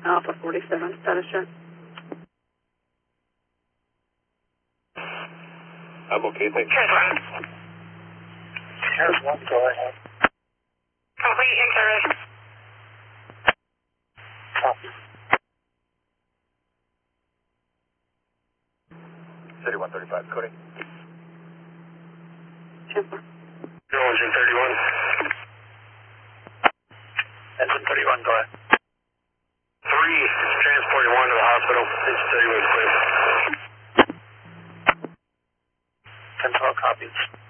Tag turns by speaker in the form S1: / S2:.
S1: Alpha 47, status check.
S2: I'm okay, thank you.
S3: Here's one, go ahead.
S4: Complete in service.
S3: Copy.
S2: 3135, Cody.
S1: Chamber.
S2: Engine 31.
S3: Engine 31, go ahead.
S2: 3, transporting 1 to the hospital. Engine 31 is clear.
S3: 10-12 copies.